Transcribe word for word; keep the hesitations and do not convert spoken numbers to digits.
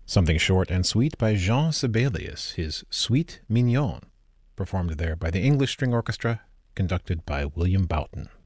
Something Short and Sweet by Jean Sibelius, his Suite Mignon, performed there by the English String Orchestra, conducted by William Boughton.